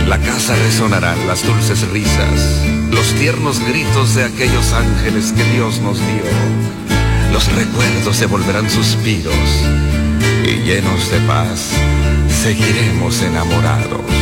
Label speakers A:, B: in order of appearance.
A: La casa resonarán las dulces risas, los tiernos gritos de aquellos ángeles que Dios nos dio. Los recuerdos se volverán suspiros y llenos de paz seguiremos enamorados.